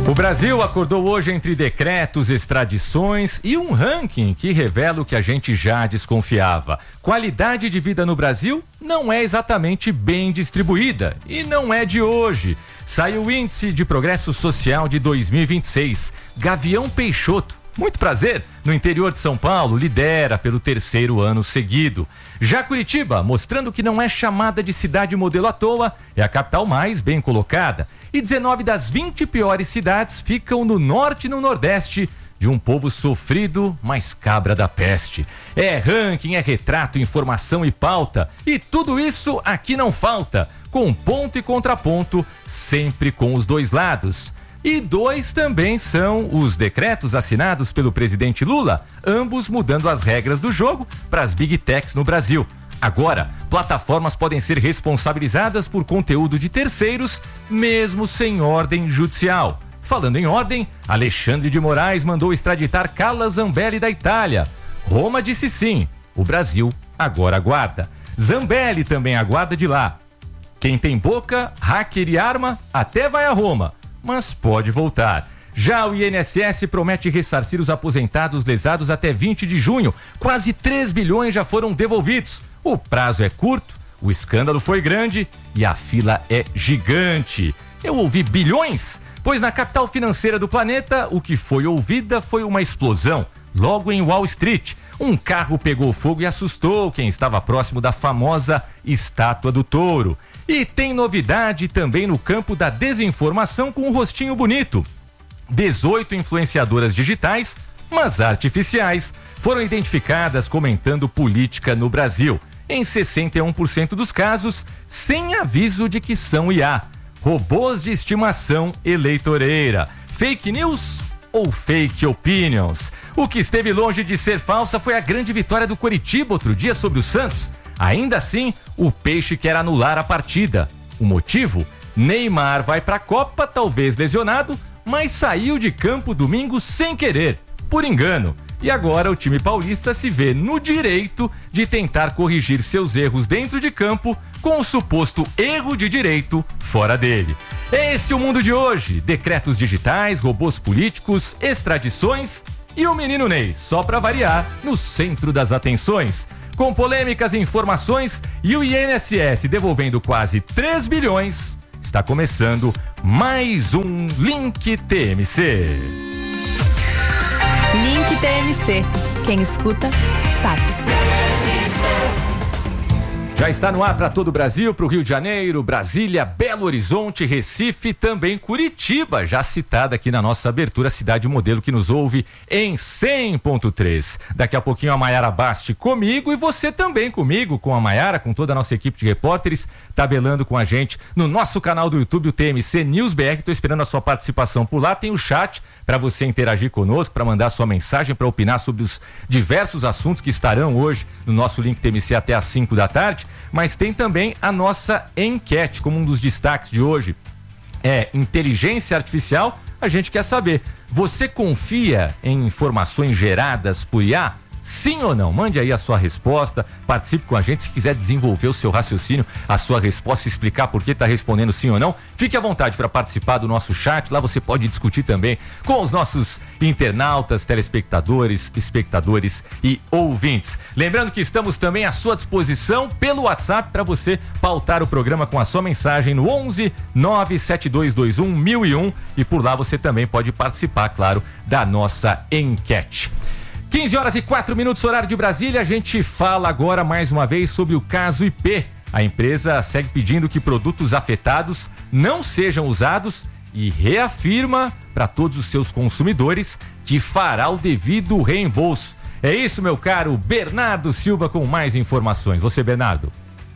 O Brasil acordou hoje entre decretos, extradições e um ranking que revela o que a gente já desconfiava. Qualidade de vida no Brasil não é exatamente bem distribuída e não é de hoje. Saiu o Índice de Progresso Social de 2026. Gavião Peixoto, muito prazer, no interior de São Paulo, lidera pelo 3º ano seguido. Já Curitiba, mostrando que não é chamada de cidade modelo à toa, é a capital mais bem colocada. E 19 das 20 piores cidades ficam no norte e no nordeste de um povo sofrido, mas cabra da peste. É ranking, é retrato, informação e pauta. E tudo isso aqui não falta, com ponto e contraponto, sempre com os dois lados. E dois também são os decretos assinados pelo presidente Lula, ambos mudando as regras do jogo para as Big Techs no Brasil. Agora, plataformas podem ser responsabilizadas por conteúdo de terceiros, mesmo sem ordem judicial. Falando em ordem, Alexandre de Moraes mandou extraditar Carla Zambelli da Itália. Roma disse sim, o Brasil agora aguarda. Zambelli também aguarda de lá. Quem tem boca, hacker e arma, até vai a Roma, mas pode voltar. Já o INSS promete ressarcir os aposentados lesados até 20 de junho. Quase 3 bilhões já foram devolvidos. O prazo é curto, o escândalo foi grande e a fila é gigante. Eu ouvi bilhões, pois na capital financeira do planeta, o que foi ouvida foi uma explosão. Logo em Wall Street, um carro pegou fogo e assustou quem estava próximo da famosa Estátua do Touro. E tem novidade também no campo da desinformação com um rostinho bonito. 18 influenciadoras digitais, mas artificiais, foram identificadas comentando política no Brasil. Em 61% dos casos, sem aviso de que são IA. Robôs de estimação eleitoreira. Fake news ou fake opinions? O que esteve longe de ser falsa foi a grande vitória do Coritiba outro dia sobre o Santos. Ainda assim, o Peixe quer anular a partida. O motivo? Neymar vai para a Copa, talvez lesionado, mas saiu de campo domingo sem querer, por engano. E agora o time paulista se vê no direito de tentar corrigir seus erros dentro de campo com o suposto erro de direito fora dele. Esse é o mundo de hoje. Decretos digitais, robôs políticos, extradições e o menino Ney, só para variar, no centro das atenções. Com polêmicas e informações e o INSS devolvendo quase 3 bilhões, está começando mais um Link TMC. Link TMC. Quem escuta, sabe. Já está no ar para todo o Brasil, para o Rio de Janeiro, Brasília, Belo Horizonte, Recife, também Curitiba, já citada aqui na nossa abertura, cidade modelo que nos ouve em 100.3. Daqui a pouquinho a Maiara Basti comigo e você também comigo, com a Maiara, com toda a nossa equipe de repórteres, tabelando com a gente no nosso canal do YouTube, o TMC News BR. Estou esperando a sua participação por lá. Tem o chat para você interagir conosco, para mandar sua mensagem, para opinar sobre os diversos assuntos que estarão hoje no nosso Link TMC até às 5 da tarde. Mas tem também a nossa enquete, como um dos destaques de hoje. É inteligência artificial. A gente quer saber, você confia em informações geradas por IA? Sim ou não? Mande aí a sua resposta, participe com a gente. Se quiser desenvolver o seu raciocínio, a sua resposta, explicar por que está respondendo sim ou não, fique à vontade para participar do nosso chat. Lá você pode discutir também com os nossos internautas, telespectadores, espectadores e ouvintes. Lembrando que estamos também à sua disposição pelo WhatsApp para você pautar o programa com a sua mensagem no 11 97221 1001 e por lá você também pode participar, claro, da nossa enquete. 15 horas e 4 minutos, horário de Brasília. A gente fala agora mais uma vez sobre o caso IP. A empresa segue pedindo que produtos afetados não sejam usados e reafirma para todos os seus consumidores que fará o devido reembolso. É isso, meu caro Bernardo Silva, com mais informações. Você, Bernardo.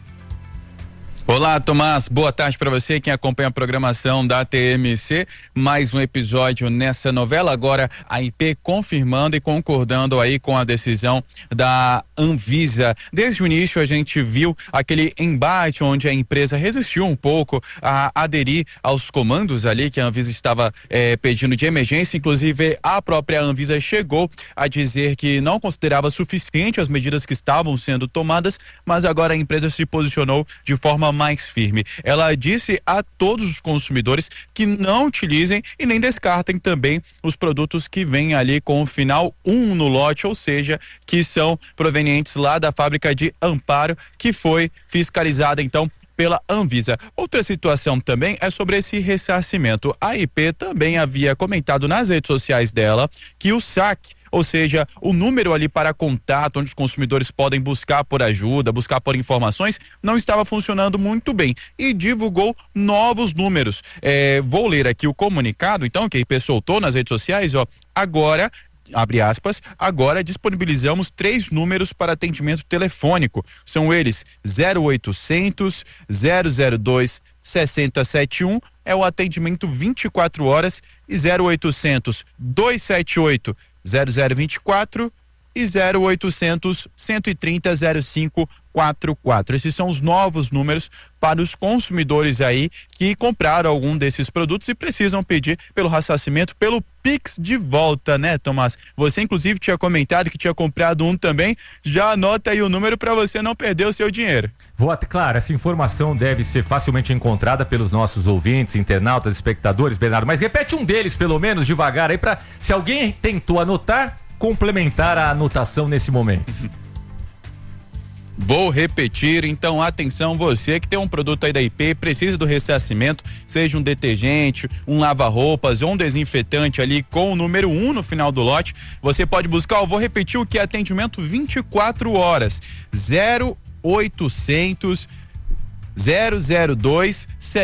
Olá, Tomás, boa tarde para você, quem acompanha a programação da TMC, mais um episódio nessa novela, agora a IP confirmando e concordando aí com a decisão da Anvisa. Desde o início a gente viu aquele embate onde a empresa resistiu um pouco a aderir aos comandos ali que a Anvisa estava pedindo de emergência, inclusive a própria Anvisa chegou a dizer que não considerava suficiente as medidas que estavam sendo tomadas, mas agora a empresa se posicionou de forma mais mais firme. Ela disse a todos os consumidores que não utilizem e nem descartem também os produtos que vêm ali com o final 1 no lote, ou seja, que são provenientes lá da fábrica de Amparo, que foi fiscalizada então pela Anvisa. Outra situação também é sobre esse ressarcimento. A IP também havia comentado nas redes sociais dela que o saque, ou seja, o número ali para contato, onde os consumidores podem buscar por ajuda, buscar por informações, não estava funcionando muito bem e divulgou novos números. Vou ler aqui o comunicado, então, que a IP soltou nas redes sociais, agora, abre aspas, agora disponibilizamos 3 números para atendimento telefônico. São eles 0800 002 6071, é o atendimento 24 horas, e 0800 278 0024 e 0800 130 0544. Esses são os novos números para os consumidores aí que compraram algum desses produtos e precisam pedir pelo ressarcimento, pelo Pix de volta, né, Tomás? Você inclusive tinha comentado que tinha comprado um também. Já anota aí o número para você não perder o seu dinheiro. Claro, essa informação deve ser facilmente encontrada pelos nossos ouvintes, internautas, espectadores, Bernardo, mas repete um deles pelo menos devagar aí para, se alguém tentou anotar, complementar a anotação nesse momento. Vou repetir, então atenção, você que tem um produto aí da IP, precisa do ressarcimento, seja um detergente, um lava-roupas ou um desinfetante ali com o número 1 no final do lote, você pode buscar, eu vou repetir o que é atendimento 24 horas, 0800 002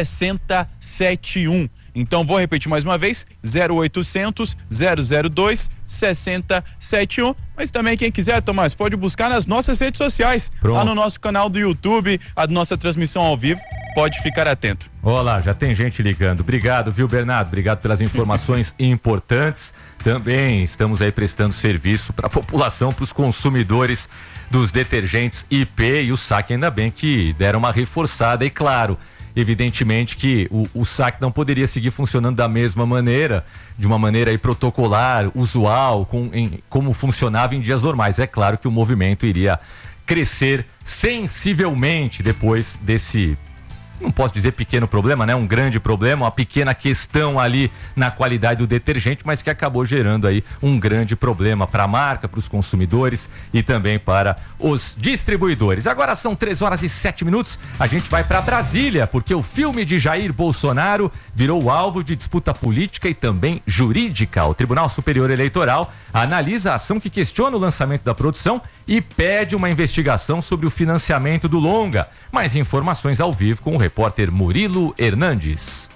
6071. Então vou repetir mais uma vez, 0800 002 6071. Mas também quem quiser, Tomás, pode buscar nas nossas redes sociais. Pronto. Lá no nosso canal do YouTube, a nossa transmissão ao vivo, pode ficar atento. Olá, já tem gente ligando. Obrigado, viu, Bernardo? Obrigado pelas informações importantes. Também estamos aí prestando serviço para a população, para os consumidores dos detergentes IP e o saque, ainda bem que deram uma reforçada. E claro, evidentemente que o saque não poderia seguir funcionando da mesma maneira, de uma maneira aí protocolar, usual, como funcionava em dias normais. É claro que o movimento iria crescer sensivelmente depois desse, não posso dizer pequeno problema, né? Um grande problema, uma pequena questão ali na qualidade do detergente, mas que acabou gerando aí um grande problema para a marca, para os consumidores e também para os distribuidores. Agora são 3h07, a gente vai para Brasília, porque o filme de Jair Bolsonaro virou alvo de disputa política e também jurídica. O Tribunal Superior Eleitoral analisa a ação que questiona o lançamento da produção e pede uma investigação sobre o financiamento do longa. Mais informações ao vivo com o repórter Murilo Hernandes.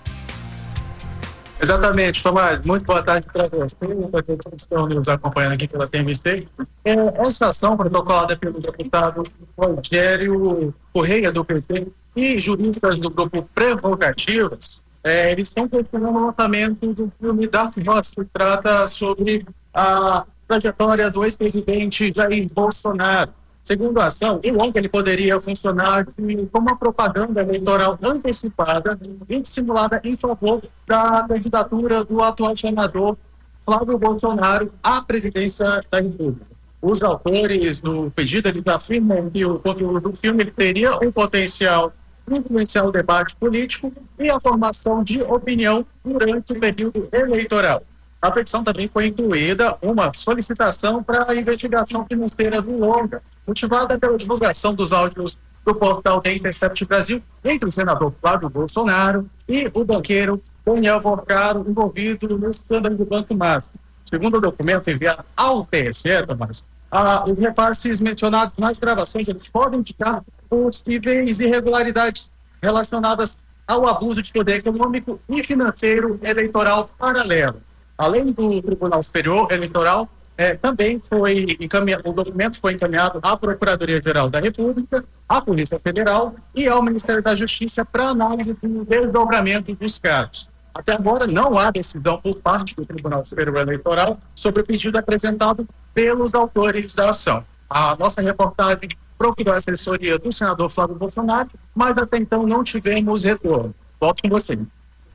Exatamente, Tomás. Muito boa tarde para você, para todos que estão nos acompanhando aqui pela TMC. Essa ação protocolada pelo deputado Rogério Correia, do PT, e juristas do grupo Prerrogativas, eles estão questionando o lançamento do filme Darth Vader, que trata sobre a trajetória do ex-presidente Jair Bolsonaro. Segundo a ação, o longa ele poderia funcionar como uma propaganda eleitoral antecipada e dissimulada em favor da candidatura do atual senador Flávio Bolsonaro à presidência da República. Os autores do pedido eles afirmam que o conteúdo do filme ele teria um potencial de influenciar o debate político e a formação de opinião durante o período eleitoral. A petição também foi incluída uma solicitação para a investigação financeira do longa, motivada pela divulgação dos áudios do portal The Intercept Brasil entre o senador Flávio Bolsonaro e o banqueiro Daniel Vorcaro, envolvido no escândalo do Banco Master. Segundo o documento enviado ao TSE, Tomás, os repasses mencionados nas gravações eles podem indicar possíveis irregularidades relacionadas ao abuso de poder econômico e financeiro eleitoral paralelo. Além do Tribunal Superior Eleitoral, também o documento foi encaminhado à Procuradoria-Geral da República, à Polícia Federal e ao Ministério da Justiça para análise do desdobramento dos casos. Até agora, não há decisão por parte do Tribunal Superior Eleitoral sobre o pedido apresentado pelos autores da ação. A nossa reportagem procurou a assessoria do senador Flávio Bolsonaro, mas até então não tivemos retorno. Volto com você.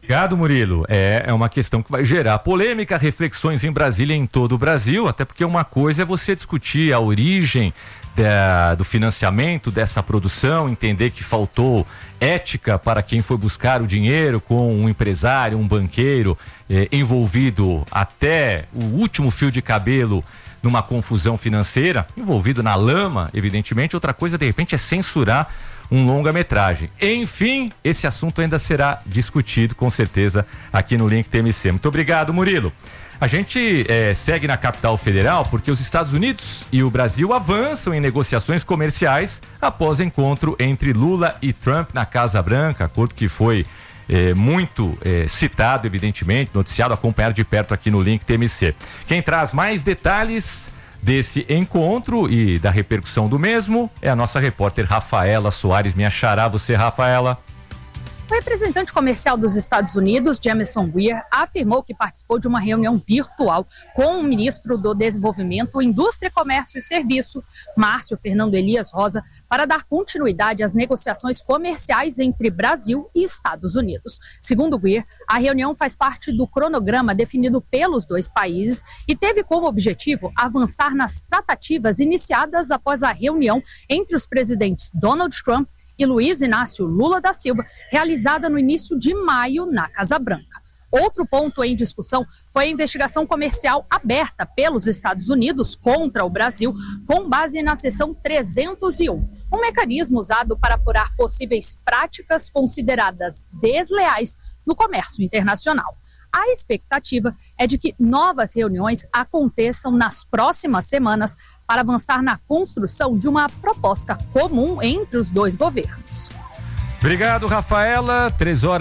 Obrigado, Murilo. É uma questão que vai gerar polêmica, reflexões em Brasília e em todo o Brasil, até porque uma coisa é você discutir a origem do financiamento dessa produção, entender que faltou ética para quem foi buscar o dinheiro com um empresário, um banqueiro envolvido até o último fio de cabelo numa confusão financeira, envolvido na lama, evidentemente. Outra coisa, de repente, é censurar um longa-metragem. Enfim, esse assunto ainda será discutido, com certeza, aqui no Link TMC. Muito obrigado, Murilo. A gente segue na capital federal porque os Estados Unidos e o Brasil avançam em negociações comerciais após encontro entre Lula e Trump na Casa Branca, acordo que foi muito citado, evidentemente, noticiado, acompanhado de perto aqui no Link TMC. Quem traz mais detalhes desse encontro e da repercussão do mesmo é a nossa repórter Rafaela Soares. Minha xará, você, Rafaela. O representante comercial dos Estados Unidos, Jamieson Greer, afirmou que participou de uma reunião virtual com o ministro do Desenvolvimento, Indústria, Comércio e Serviço, Márcio Fernando Elias Rosa, para dar continuidade às negociações comerciais entre Brasil e Estados Unidos. Segundo Greer, a reunião faz parte do cronograma definido pelos dois países e teve como objetivo avançar nas tratativas iniciadas após a reunião entre os presidentes Donald Trump e Luiz Inácio Lula da Silva, realizada no início de maio na Casa Branca. Outro ponto em discussão foi a investigação comercial aberta pelos Estados Unidos contra o Brasil, com base na seção 301, um mecanismo usado para apurar possíveis práticas consideradas desleais no comércio internacional. A expectativa é de que novas reuniões aconteçam nas próximas semanas para avançar na construção de uma proposta comum entre os dois governos. Obrigado, Rafaela.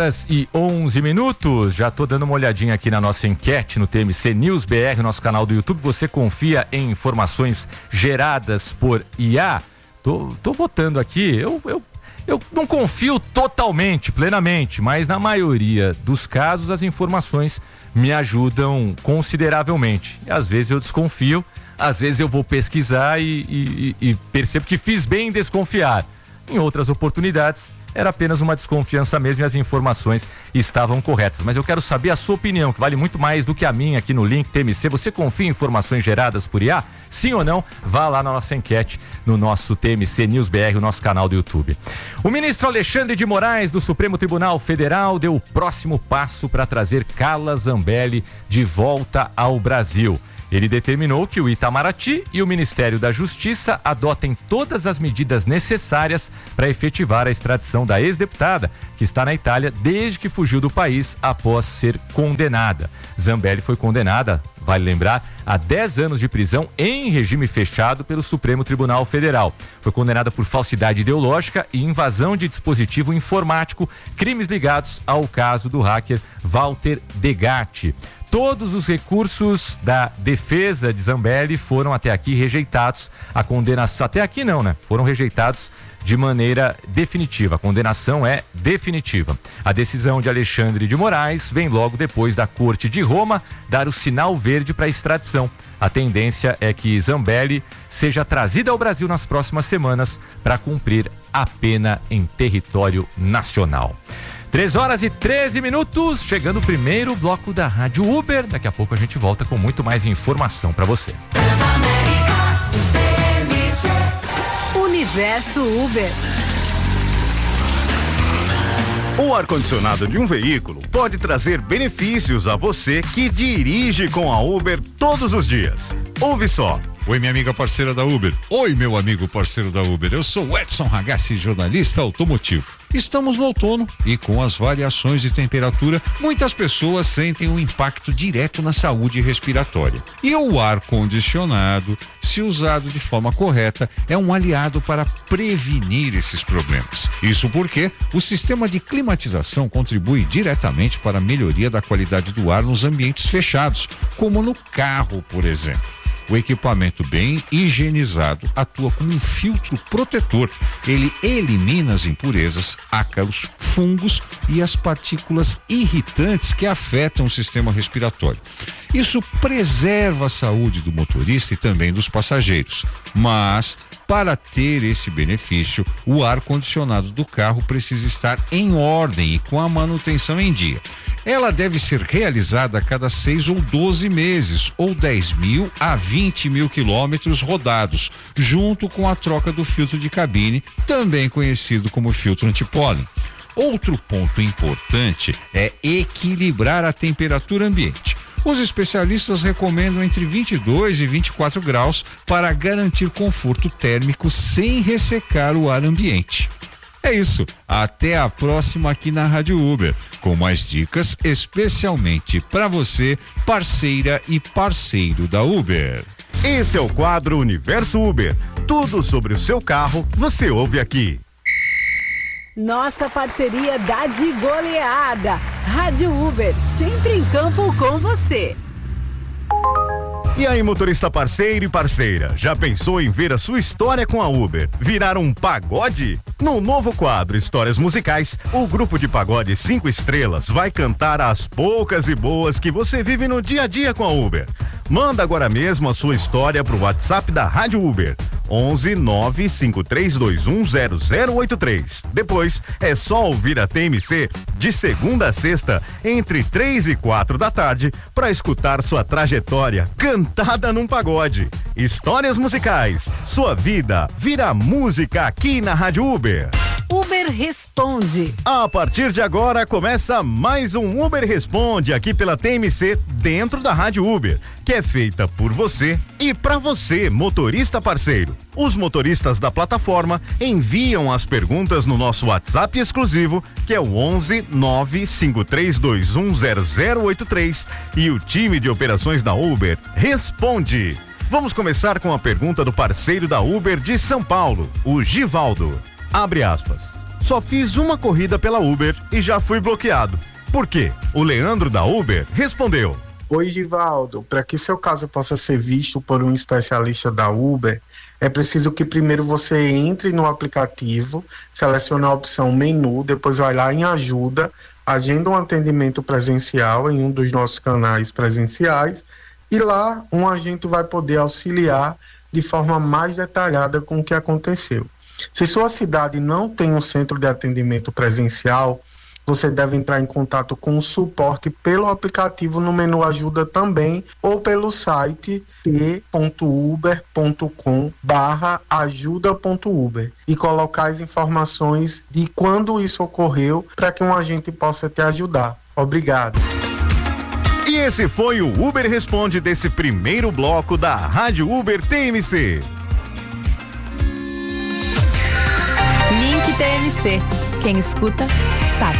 3h11. Já tô dando uma olhadinha aqui na nossa enquete no TMC News BR, nosso canal do YouTube. Você confia em informações geradas por IA? Tô botando aqui. Eu não confio totalmente, plenamente, mas na maioria dos casos as informações me ajudam consideravelmente. E às vezes eu desconfio, às vezes eu vou pesquisar e percebo que fiz bem em desconfiar. Em outras oportunidades, era apenas uma desconfiança mesmo e as informações estavam corretas. Mas eu quero saber a sua opinião, que vale muito mais do que a minha aqui no Link TMC. Você confia em informações geradas por IA? Sim ou não? Vá lá na nossa enquete no nosso TMC News BR, o nosso canal do YouTube. O ministro Alexandre de Moraes, do Supremo Tribunal Federal, deu o próximo passo para trazer Carla Zambelli de volta ao Brasil. Ele determinou que o Itamaraty e o Ministério da Justiça adotem todas as medidas necessárias para efetivar a extradição da ex-deputada, que está na Itália desde que fugiu do país após ser condenada. Zambelli foi condenada, vale lembrar, a 10 anos de prisão em regime fechado pelo Supremo Tribunal Federal. Foi condenada por falsidade ideológica e invasão de dispositivo informático, crimes ligados ao caso do hacker Walter Degatti. Todos os recursos da defesa de Zambelli foram até aqui rejeitados. A condenação, até aqui não, né? Foram rejeitados de maneira definitiva. A condenação é definitiva. A decisão de Alexandre de Moraes vem logo depois da Corte de Roma dar o sinal verde para a extradição. A tendência é que Zambelli seja trazida ao Brasil nas próximas semanas para cumprir a pena em território nacional. 3h13, chegando o primeiro bloco da Rádio Uber. Daqui a pouco a gente volta com muito mais informação para você. Universo Uber. O ar-condicionado de um veículo pode trazer benefícios a você que dirige com a Uber todos os dias. Ouve só. Oi, minha amiga parceira da Uber. Oi, meu amigo parceiro da Uber. Eu sou o Edson Ragazzi, jornalista automotivo. Estamos no outono e com as variações de temperatura, muitas pessoas sentem um impacto direto na saúde respiratória. E o ar-condicionado, se usado de forma correta, é um aliado para prevenir esses problemas. Isso porque o sistema de climatização contribui diretamente para a melhoria da qualidade do ar nos ambientes fechados, como no carro, por exemplo. O equipamento bem higienizado atua como um filtro protetor. Ele elimina as impurezas, ácaros, fungos e as partículas irritantes que afetam o sistema respiratório. Isso preserva a saúde do motorista e também dos passageiros, mas Para ter esse benefício, o ar-condicionado do carro precisa estar em ordem e com a manutenção em dia. Ela deve ser realizada a cada 6 ou 12 meses, ou 10 mil a 20 mil quilômetros rodados, junto com a troca do filtro de cabine, também conhecido como filtro antipólen. Outro ponto importante é equilibrar a temperatura ambiente. Os especialistas recomendam entre 22 e 24 graus para garantir conforto térmico sem ressecar o ar ambiente. É isso, até a próxima aqui na Rádio Uber, com mais dicas especialmente para você, parceira e parceiro da Uber. Esse é o quadro Universo Uber. Tudo sobre o seu carro você ouve aqui. Nossa parceria dá de goleada. Rádio Uber, sempre em campo com você. E aí, motorista parceiro e parceira, já pensou em ver a sua história com a Uber virar um pagode? No novo quadro Histórias Musicais, o grupo de pagode 5 estrelas vai cantar as poucas e boas que você vive no dia a dia com a Uber. Manda agora mesmo a sua história pro WhatsApp da Rádio Uber, 11 95321 0083. Depois é só ouvir a TMC de segunda a sexta, entre 3 e 4 da tarde, para escutar sua trajetória cantada num pagode. Histórias Musicais, sua vida vira música aqui na Rádio Uber. Uber Responde. A partir de agora começa mais um Uber Responde aqui pela TMC dentro da Rádio Uber, que é feita por você e para você, motorista parceiro. Os motoristas da plataforma enviam as perguntas no nosso WhatsApp exclusivo, que é o 11 95321 0083, e o time de operações da Uber responde. Vamos começar com a pergunta do parceiro da Uber de São Paulo, o Givaldo. Abre aspas. Só fiz uma corrida pela Uber e já fui bloqueado. Por quê? O Leandro da Uber respondeu. Oi, Givaldo. Para que seu caso possa ser visto por um especialista da Uber, é preciso que primeiro você entre no aplicativo, selecione a opção menu, depois vai lá em ajuda, agenda um atendimento presencial em um dos nossos canais presenciais e lá um agente vai poder auxiliar de forma mais detalhada com o que aconteceu. Se sua cidade não tem um centro de atendimento presencial, você deve entrar em contato com o suporte pelo aplicativo no menu ajuda também ou pelo site t.uber.com/ajuda.uber e colocar as informações de quando isso ocorreu para que um agente possa te ajudar. Obrigado. E esse foi o Uber Responde desse primeiro bloco da Rádio Uber TMC. Link TMC. Quem escuta, sabe.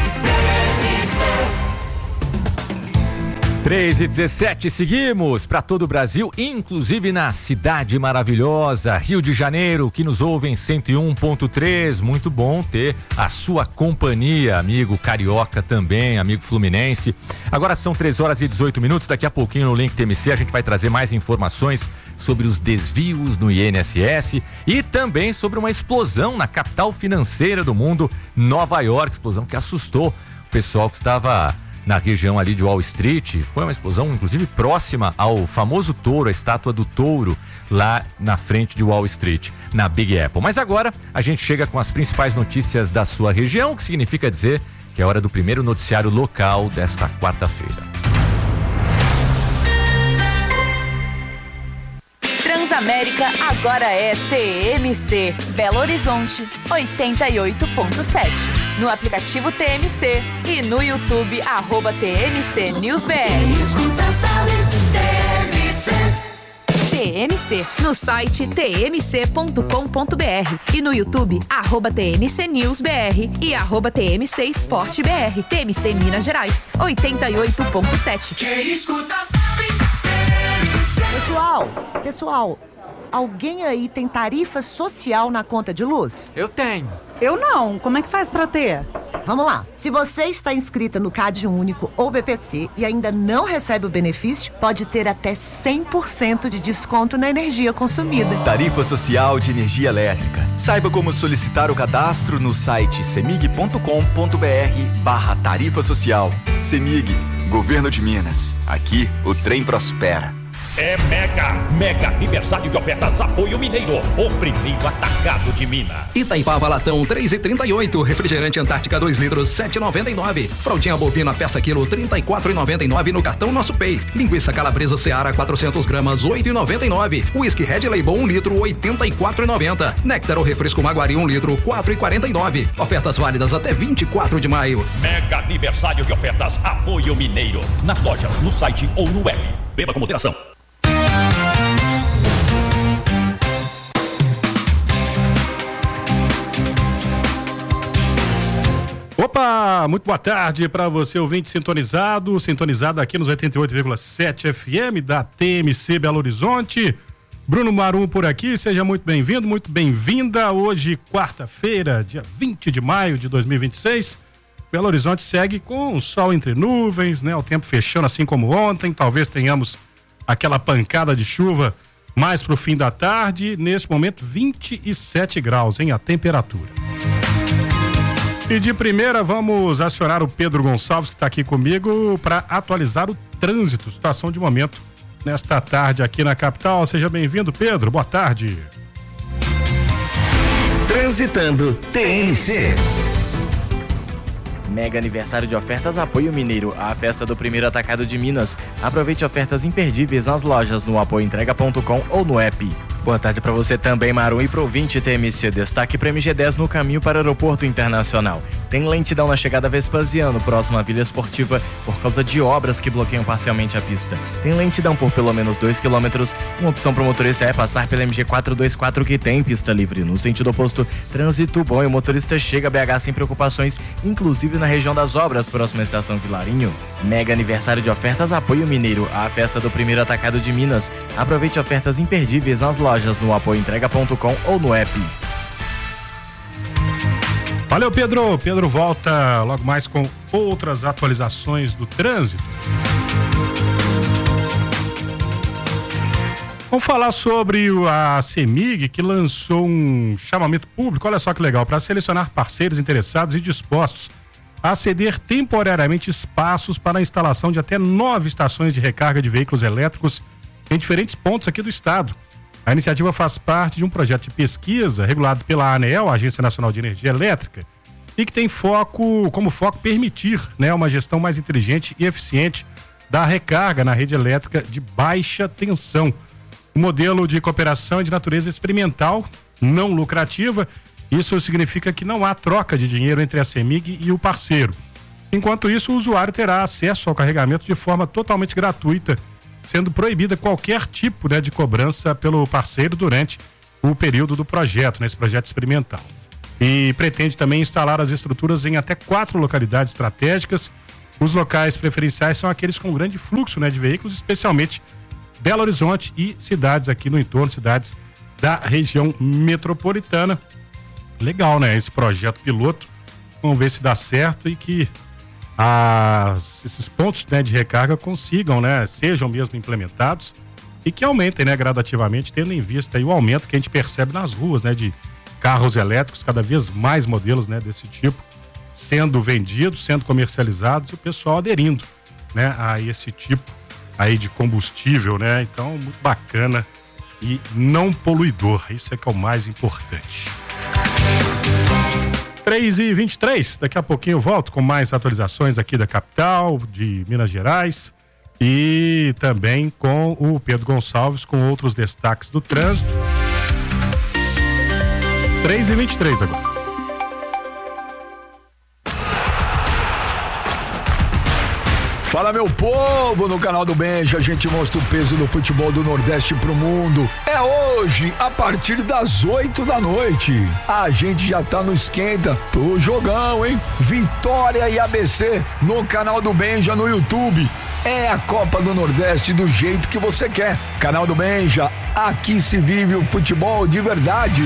3h17, seguimos para todo o Brasil, inclusive na cidade maravilhosa, Rio de Janeiro, que nos ouve em 101.3. Muito bom ter a sua companhia, amigo carioca também, amigo fluminense. Agora são 3h18, daqui a pouquinho no Link TMC a gente vai trazer mais informações sobre os desvios no INSS e também sobre uma explosão na capital financeira do mundo, Nova York, explosão que assustou o pessoal que estava na região ali de Wall Street. Foi uma explosão, inclusive, próxima ao famoso touro, a estátua do touro, lá na frente de Wall Street, na Big Apple. Mas agora a gente chega com as principais notícias da sua região, o que significa dizer que é hora do primeiro noticiário local desta quarta-feira. Transamérica agora é TMC. Belo Horizonte, 88.7. No aplicativo TMC e no YouTube, @TMC News BR. TMC, no site tmc.com.br e no YouTube, @TMC News BR e @TMC Esporte BR. TMC Minas Gerais, 88.7. Quem escuta sabe. Pessoal, alguém aí tem tarifa social na conta de luz? Eu tenho. Eu não. Como é que faz pra ter? Vamos lá. Se você está inscrita no CAD Único ou BPC e ainda não recebe o benefício, pode ter até 100% de desconto na energia consumida. Tarifa Social de Energia Elétrica. Saiba como solicitar o cadastro no site cemig.com.br/tarifa social. Cemig, Governo de Minas. Aqui o trem prospera. É mega aniversário de ofertas Apoio Mineiro, o primeiro atacado de Minas. Itaipava Latão 3,38, refrigerante Antártica 2 litros 7,99, fraldinha bovina peça quilo 34,99 no cartão Nosso Pay, linguiça calabresa Seara 400 gramas 8,99, whisky Red Label 1 litro 84,90, néctar ou refresco Maguari 1 litro 4,49, ofertas válidas até 24 de maio. Mega aniversário de ofertas Apoio Mineiro, nas lojas, no site ou no web. Beba com moderação. Opa, muito boa tarde para você, ouvinte sintonizado aqui nos 88,7 FM da TMC Belo Horizonte. Bruno Marum por aqui, seja muito bem-vindo, muito bem-vinda. Hoje, quarta-feira, dia 20 de maio de 2026. Belo Horizonte segue com sol entre nuvens, né? O tempo fechando assim como ontem, talvez tenhamos aquela pancada de chuva mais pro fim da tarde. Neste momento, 27 graus, hein? A temperatura. E de primeira vamos acionar o Pedro Gonçalves, que está aqui comigo, para atualizar o trânsito, situação de momento nesta tarde aqui na capital. Seja bem-vindo, Pedro, boa tarde. Transitando TMC. Mega aniversário de ofertas Apoio Mineiro, a festa do primeiro atacado de Minas. Aproveite ofertas imperdíveis nas lojas, no apoioentrega.com ou no app. Boa tarde para você também, Maru, e pro ouvinte TMC. Destaque para MG10 no caminho para o Aeroporto Internacional. Tem lentidão na chegada Vespasiano, próximo à Vila Esportiva, por causa de obras que bloqueiam parcialmente a pista. Tem lentidão por pelo menos 2 km. Uma opção para o motorista é passar pela MG 424, que tem pista livre. No sentido oposto, trânsito bom e o motorista chega a BH sem preocupações, inclusive na região das obras, próxima à estação Vilarinho. Mega aniversário de ofertas Apoio Mineiro, a festa do primeiro atacado de Minas. Aproveite ofertas imperdíveis nas lojas, no apoioentrega.com ou no app. Valeu, Pedro. Pedro volta logo mais com outras atualizações do trânsito. Vamos falar sobre a CEMIG, que lançou um chamamento público, olha só que legal, para selecionar parceiros interessados e dispostos a ceder temporariamente espaços para a instalação de até 9 estações de recarga de veículos elétricos em diferentes pontos aqui do estado. A iniciativa faz parte de um projeto de pesquisa regulado pela ANEEL, Agência Nacional de Energia Elétrica, e que tem como foco permitir, né, uma gestão mais inteligente e eficiente da recarga na rede elétrica de baixa tensão. O modelo de cooperação é de natureza experimental, não lucrativa. Isso significa que não há troca de dinheiro entre a CEMIG e o parceiro. Enquanto isso, o usuário terá acesso ao carregamento de forma totalmente gratuita, sendo proibida qualquer tipo, né, de cobrança pelo parceiro durante o período do projeto, nesse projeto experimental. E pretende também instalar as estruturas em até 4 localidades estratégicas. Os locais preferenciais são aqueles com grande fluxo, né, de veículos, especialmente Belo Horizonte e cidades aqui no entorno, cidades da região metropolitana. Legal, né, esse projeto piloto. Vamos ver se dá certo e que esses pontos, né, de recarga consigam, né, sejam mesmo implementados e que aumentem, né, gradativamente, tendo em vista aí o aumento que a gente percebe nas ruas, né, de carros elétricos, cada vez mais modelos, né, desse tipo sendo vendidos, sendo comercializados e o pessoal aderindo, né, a esse tipo aí de combustível, né? Então, muito bacana e não poluidor, isso é que é o mais importante. 3h23, daqui a pouquinho eu volto com mais atualizações aqui da capital, de Minas Gerais, e também com o Pedro Gonçalves com outros destaques do trânsito. 3h23 agora. Fala, meu povo, no canal do Benja a gente mostra o peso do futebol do Nordeste pro mundo. É hoje, a partir das 8 da noite. A gente já tá no esquenta pro jogão, hein? Vitória e ABC no canal do Benja no YouTube. É a Copa do Nordeste do jeito que você quer. Canal do Benja, aqui se vive o futebol de verdade.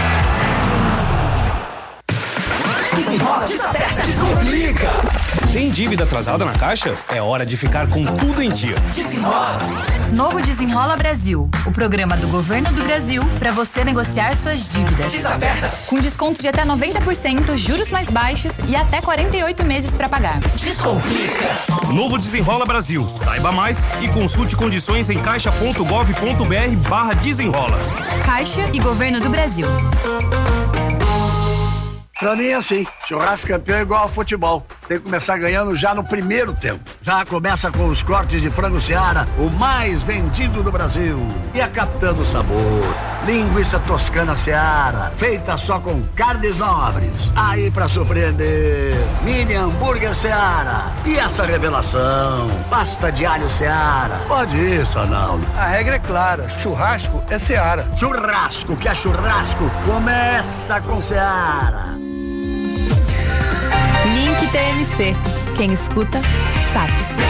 Desenrola, desaperta, descomplica. Tem dívida atrasada na Caixa? É hora de ficar com tudo em dia. Desenrola! Novo Desenrola Brasil, o programa do Governo do Brasil para você negociar suas dívidas. Desaperta! Com desconto de até 90%, juros mais baixos e até 48 meses para pagar. Descomplica! Novo Desenrola Brasil. Saiba mais e consulte condições em caixa.gov.br/desenrola. Caixa e Governo do Brasil. Pra mim é assim, churrasco campeão é igual ao futebol. Tem que começar ganhando já no primeiro tempo. Já começa com os cortes de frango Seara, o mais vendido do Brasil. E a Capitã do Sabor, linguiça toscana Seara, feita só com carnes nobres. Aí pra surpreender, mini hambúrguer Seara. E essa revelação, pasta de alho Seara. Pode ir, Sanaldo. A regra é clara, churrasco é Seara. Churrasco que é churrasco, começa com Seara. Link TMC. Quem escuta, sabe.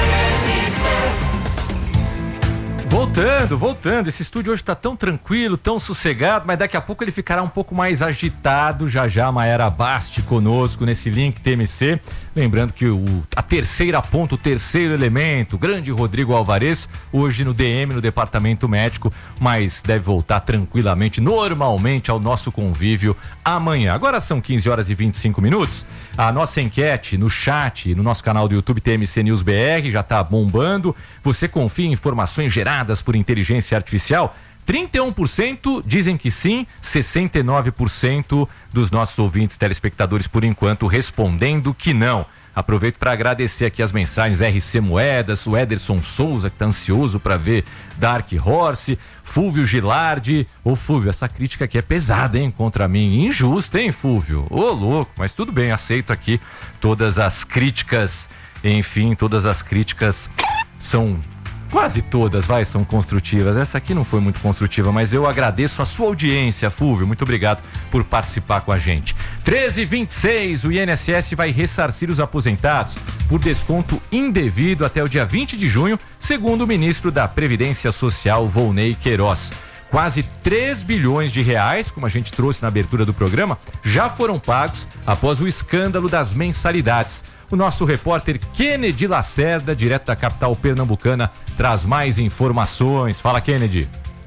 Voltando. Esse estúdio hoje tá tão tranquilo, tão sossegado, mas daqui a pouco ele ficará um pouco mais agitado. Já a Mayara Basti conosco nesse Link TMC. Lembrando que a terceira ponta, o terceiro elemento, o grande Rodrigo Alvarez, hoje no DM, no departamento médico, mas deve voltar tranquilamente, normalmente ao nosso convívio amanhã. Agora são 15h25. A nossa enquete no chat, no nosso canal do YouTube TMC News BR, já tá bombando. Você confia em informações geradas por inteligência artificial? 31% dizem que sim, 69% dos nossos ouvintes telespectadores, por enquanto, respondendo que não. Aproveito para agradecer aqui as mensagens RC Moedas, o Ederson Souza, que está ansioso para ver Dark Horse, Fúvio Gilardi. Ô Fúvio, essa crítica aqui é pesada, hein, contra mim, injusta, hein, Fúvio? Ô louco, mas tudo bem, aceito aqui todas as críticas, enfim, todas as críticas são... Quase todas, são construtivas. Essa aqui não foi muito construtiva, mas eu agradeço a sua audiência, Fúvio. Muito obrigado por participar com a gente. 13h26, o INSS vai ressarcir os aposentados por desconto indevido até o dia 20 de junho, segundo o ministro da Previdência Social, Volney Queiroz. Quase 3 bilhões de reais, como a gente trouxe na abertura do programa, já foram pagos após o escândalo das mensalidades. O nosso repórter Kennedy Lacerda, direto da capital pernambucana, traz mais informações. Fala, Kennedy.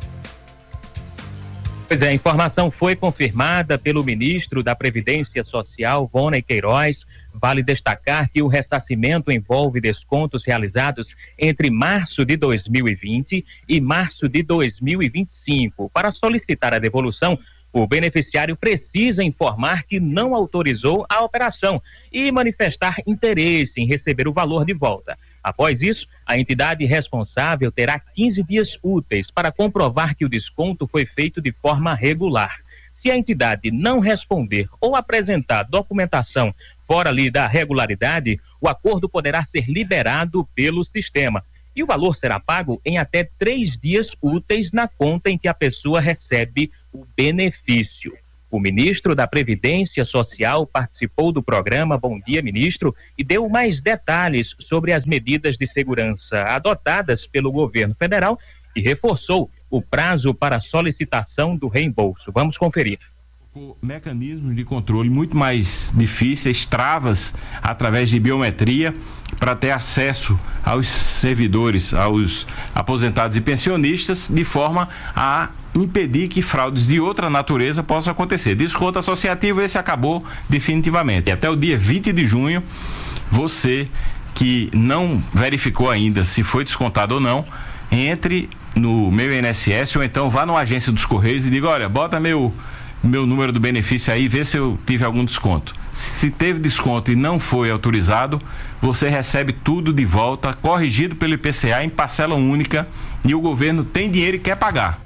Pois é, a informação foi confirmada pelo ministro da Previdência Social, Volney Queiroz. Vale destacar que o ressarcimento envolve descontos realizados entre março de 2020 e março de 2025. Para solicitar a devolução, o beneficiário precisa informar que não autorizou a operação e manifestar interesse em receber o valor de volta. Após isso, a entidade responsável terá 15 dias úteis para comprovar que o desconto foi feito de forma regular. Se a entidade não responder ou apresentar documentação fora ali da regularidade, o acordo poderá ser liberado pelo sistema. E o valor será pago em até 3 dias úteis na conta em que a pessoa recebe o benefício. O ministro da Previdência Social participou do programa Bom Dia, Ministro, e deu mais detalhes sobre as medidas de segurança adotadas pelo governo federal e reforçou o prazo para solicitação do reembolso. Vamos conferir. Mecanismos de controle muito mais difíceis, travas através de biometria para ter acesso aos servidores, aos aposentados e pensionistas, de forma a impedir que fraudes de outra natureza possam acontecer. Desconto associativo, esse acabou definitivamente. E até o dia 20 de junho, você que não verificou ainda se foi descontado ou não, entre no meu INSS ou então vá numa agência dos Correios e diga: olha, bota meu número do benefício aí, vê se eu tive algum desconto. Se teve desconto e não foi autorizado, você recebe tudo de volta, corrigido pelo IPCA em parcela única, e o governo tem dinheiro e quer pagar.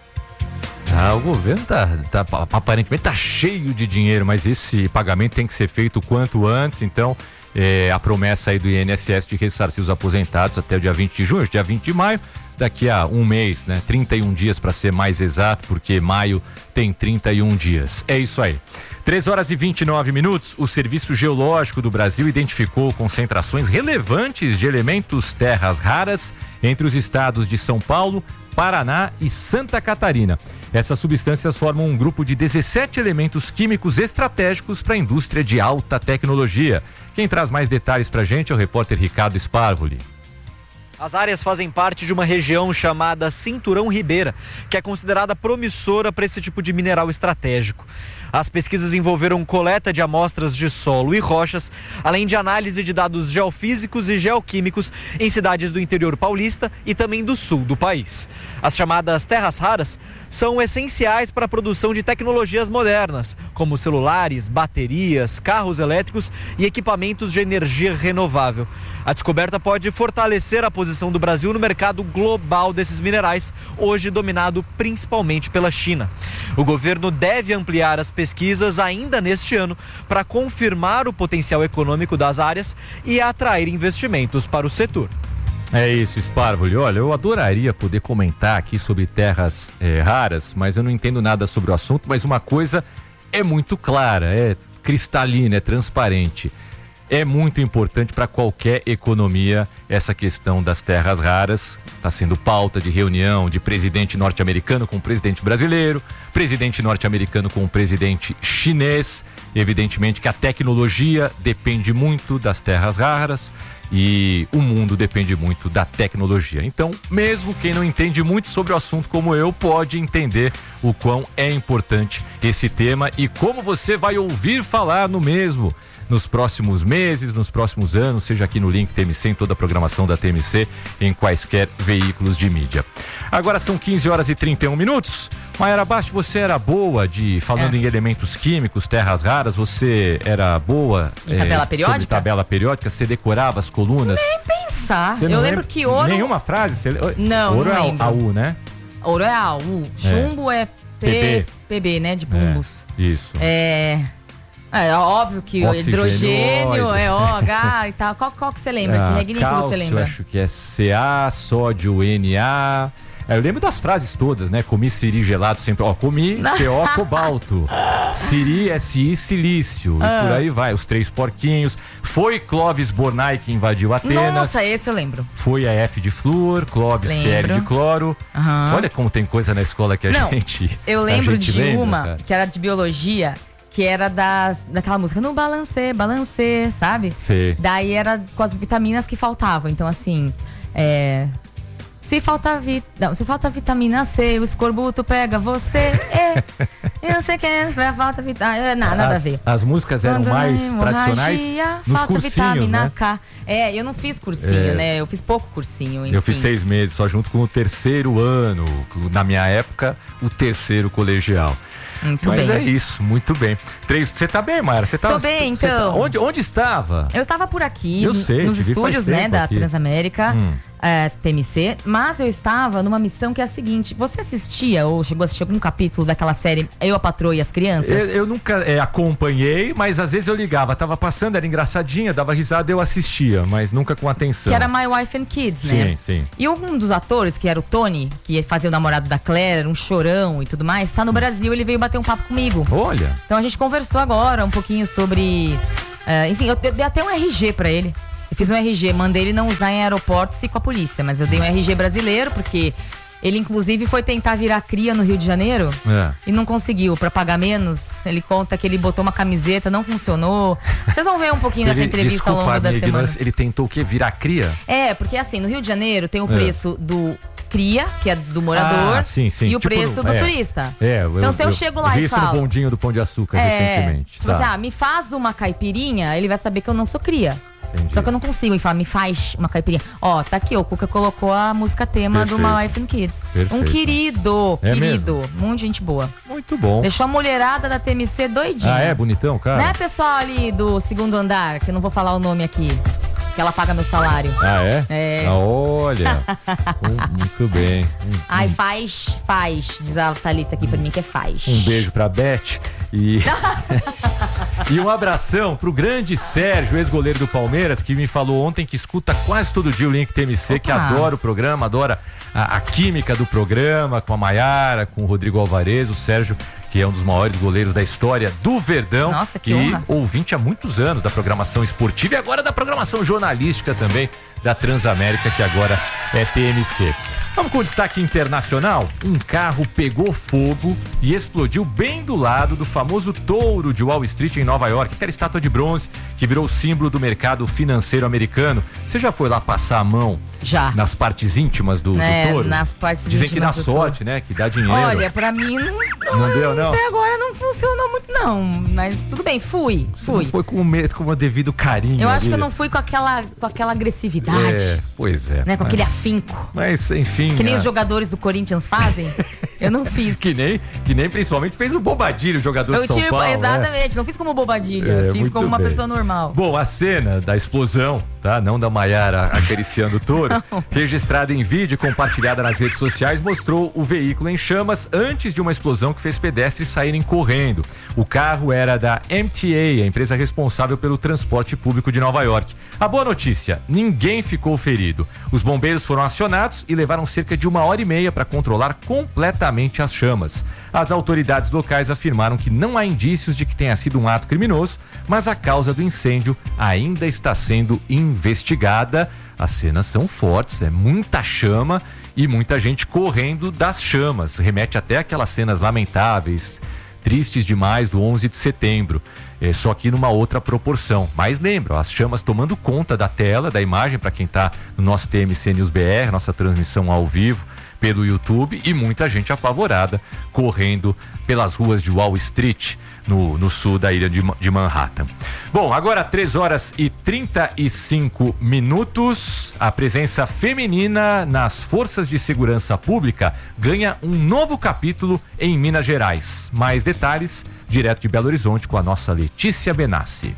O governo aparentemente tá cheio de dinheiro, mas esse pagamento tem que ser feito o quanto antes. Então, a promessa aí do INSS de ressarcir os aposentados até o dia 20 de junho, dia 20 de maio, daqui a um mês, né? 31 dias para ser mais exato, porque maio tem 31 dias. É isso aí. 13h29, o Serviço Geológico do Brasil identificou concentrações relevantes de elementos terras raras entre os estados de São Paulo, Paraná e Santa Catarina. Essas substâncias formam um grupo de 17 elementos químicos estratégicos para a indústria de alta tecnologia. Quem traz mais detalhes pra gente é o repórter Ricardo Sparvoli. As áreas fazem parte de uma região chamada Cinturão Ribeira, que é considerada promissora para esse tipo de mineral estratégico. As pesquisas envolveram coleta de amostras de solo e rochas, além de análise de dados geofísicos e geoquímicos em cidades do interior paulista e também do sul do país. As chamadas terras raras são essenciais para a produção de tecnologias modernas, como celulares, baterias, carros elétricos e equipamentos de energia renovável. A descoberta pode fortalecer a posição do Brasil no mercado global desses minerais, hoje dominado principalmente pela China. O governo deve ampliar as pesquisas ainda neste ano para confirmar o potencial econômico das áreas e atrair investimentos para o setor. É isso, Sparvoli. Olha, eu adoraria poder comentar aqui sobre terras raras, mas eu não entendo nada sobre o assunto, mas uma coisa é muito clara, é cristalina, é transparente. É muito importante para qualquer economia essa questão das terras raras. Está sendo pauta de reunião de presidente norte-americano com o presidente brasileiro, presidente norte-americano com o presidente chinês. Evidentemente que a tecnologia depende muito das terras raras e o mundo depende muito da tecnologia. Então, mesmo quem não entende muito sobre o assunto como eu, pode entender o quão é importante esse tema e como você vai ouvir falar no mesmo nos próximos meses, nos próximos anos, seja aqui no Link TMC, em toda a programação da TMC, em quaisquer veículos de mídia. Agora são 15h31. Mayara Basti, você era boa falando em elementos químicos, terras raras, você era boa tabela periódica? Sobre tabela periódica, você decorava as colunas? Nem pensar. Você eu lembro que ouro... Nenhuma frase? Não, ouro não é AU, né? Ouro é AU, chumbo é PB, né, de bumbos. Isso. É óbvio que o hidrogênio é OH e tal. Qual que você lembra? Que regnículo você lembra? Acho que é Ca, sódio Na. Eu lembro das frases todas, né? Comi siri gelado sempre. Comi CO, cobalto. Siri, SI, silício. E por aí vai. Os 3 porquinhos. Foi Clóvis Bornai que invadiu Atenas. Nossa, esse eu lembro. Foi a F de flúor, Clóvis CL de cloro. Olha como tem coisa na escola que eu lembro de uma que era de biologia, que era daquela música no balancê, sabe? Sim. Daí era com as vitaminas que faltavam. Então, assim, se falta vitamina C, o escorbuto pega você. Eu não sei quem falta vitamina. Nada a ver. As músicas eram mais tradicionais nos falta cursinhos, vitamina né? K. Eu não fiz cursinho, né? Eu fiz pouco cursinho. Enfim. Eu fiz 6 meses, só junto com o 3º ano. Na minha época, o 3º colegial. Mas é isso, muito bem. Você tá bem, Mayara? Tô bem, então. Onde estava? Eu estava por aqui, eu sei, nos estúdios, né, da aqui. Transamérica, TMC, mas eu estava numa missão que é a seguinte: você assistia ou chegou a assistir algum capítulo daquela série Eu, a Patroa e as Crianças? Eu nunca acompanhei, mas às vezes eu ligava, tava passando, era engraçadinha, dava risada, eu assistia, mas nunca com atenção. Que era My Wife and Kids, né? Sim. E um dos atores, que era o Tony, que fazia o namorado da Claire, um chorão e tudo mais, tá no Brasil, ele veio bater um papo comigo. Olha! Então a gente conversou agora um pouquinho sobre... enfim, eu dei até um RG pra ele. Eu fiz um RG, mandei ele não usar em aeroportos e com a polícia, mas eu dei um RG brasileiro, porque ele inclusive foi tentar virar cria no Rio de Janeiro e não conseguiu, pra pagar menos. Ele conta que ele botou uma camiseta, não funcionou. Vocês vão ver um pouquinho dessa entrevista ao longo da semana. Ele tentou o quê? Virar cria? Porque assim, no Rio de Janeiro tem o preço do cria, que é do morador, sim. e o preço do turista. Então se eu chego lá e falo... Vi isso no bondinho do Pão de Açúcar recentemente. Tipo assim, me faz uma caipirinha, ele vai saber que eu não sou cria. Entendi. Só que eu não consigo. Ele fala, me faz uma caipirinha. Tá aqui, o Cuca colocou a música tema do My Wife and Kids. Perfeito. Um querido. Muita gente boa. Muito bom. Deixou a mulherada da TMC doidinha. É bonitão, cara? Né, pessoal ali do 2º andar, que eu não vou falar o nome aqui, que ela paga meu salário. Olha. Muito bem. Ai, faz, diz a Thalita aqui pra mim que é faz. Um beijo pra Beth e um abração pro grande Sérgio, ex-goleiro do Palmeiras, que me falou ontem que escuta quase todo dia o Link TMC, que adora o programa, adora a química do programa, com a Mayara, com o Rodrigo Alvarez, o Sérgio, que é um dos maiores goleiros da história do Verdão. Nossa, que honra. Ouvinte há muitos anos da programação esportiva e agora da programação jornalística também da Transamérica, que agora é TMC. Vamos com o destaque internacional. Um carro pegou fogo e explodiu bem do lado do famoso touro de Wall Street em Nova York, aquela estátua de bronze que virou símbolo do mercado financeiro americano. Você já foi lá passar a mão? Já. Nas partes íntimas do touro? Nas partes Dizem íntimas que dá sorte, né? Que dá dinheiro. Olha, pra mim não deu, não? Até agora não funcionou muito, não. Mas tudo bem, fui. Não foi com o devido carinho. Eu acho que eu não fui com aquela agressividade. Pois é. Né? Com aquele afinco. Mas, enfim. Que nem os jogadores do Corinthians fazem. Eu não fiz. Que nem principalmente fez o Bobadilho, o jogador de São Paulo. Exatamente, não fiz como Bobadilha, fiz como uma pessoa normal. Bom, a cena da explosão, tá? Não da Maiara acariciando o touro, registrada em vídeo e compartilhada nas redes sociais, mostrou o veículo em chamas antes de uma explosão que fez pedestres saírem correndo. O carro era da MTA, a empresa responsável pelo transporte público de Nova York. A boa notícia, ninguém ficou ferido. Os bombeiros foram acionados e levaram cerca de 1h30 para controlar completamente as chamas. As autoridades locais afirmaram que não há indícios de que tenha sido um ato criminoso, mas a causa do incêndio ainda está sendo investigada. As cenas são fortes, é muita chama e muita gente correndo das chamas. Remete até aquelas cenas lamentáveis, tristes demais do 11 de setembro. Só que numa outra proporção. Mas lembra, as chamas tomando conta da tela, da imagem, para quem está no nosso TMC News BR, nossa transmissão ao vivo pelo YouTube, e muita gente apavorada correndo pelas ruas de Wall Street, no sul da ilha de Manhattan. Bom, agora 3h35. A presença feminina nas forças de segurança pública ganha um novo capítulo em Minas Gerais. Mais detalhes direto de Belo Horizonte com a nossa Letícia Benassi.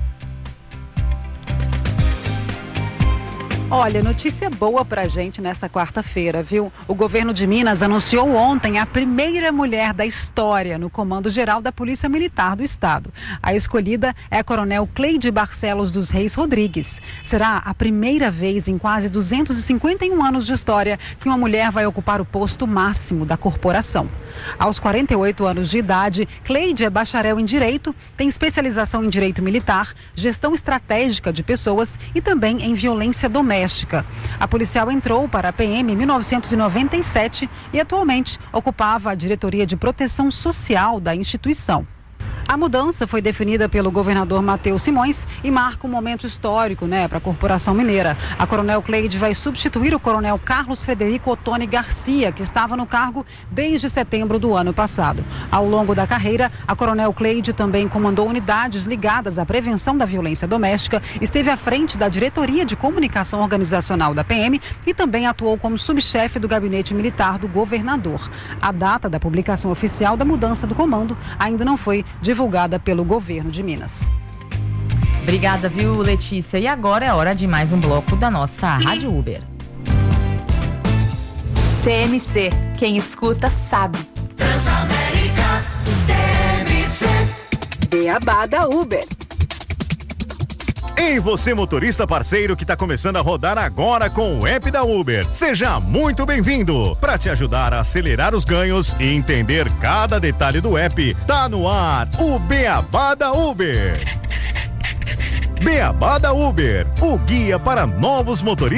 Olha, notícia boa pra gente nesta quarta-feira, viu? O governo de Minas anunciou ontem a primeira mulher da história no Comando Geral da Polícia Militar do Estado. A escolhida é a coronel Cleide Barcelos dos Reis Rodrigues. Será a primeira vez em quase 251 anos de história que uma mulher vai ocupar o posto máximo da corporação. Aos 48 anos de idade, Cleide é bacharel em Direito, tem especialização em Direito Militar, Gestão Estratégica de Pessoas e também em Violência Doméstica. A policial entrou para a PM em 1997 e atualmente ocupava a diretoria de proteção social da instituição. A mudança foi definida pelo governador Matheus Simões e marca um momento histórico, para a Corporação Mineira. A coronel Cleide vai substituir o coronel Carlos Frederico Ottoni Garcia, que estava no cargo desde setembro do ano passado. Ao longo da carreira, a coronel Cleide também comandou unidades ligadas à prevenção da violência doméstica, esteve à frente da diretoria de comunicação organizacional da PM e também atuou como subchefe do gabinete militar do governador. A data da publicação oficial da mudança do comando ainda não foi divulgada pelo governo de Minas. Obrigada, viu, Letícia? E agora é hora de mais um bloco da nossa Rádio Uber. TMC, quem escuta sabe. Transamérica, TMC. Beabá da Uber. Ei, você motorista parceiro que está começando a rodar agora com o app da Uber. Seja muito bem-vindo. Para te ajudar a acelerar os ganhos e entender cada detalhe do app, tá no ar o Beabá da Uber. Beabá da Uber, o guia para novos motoristas.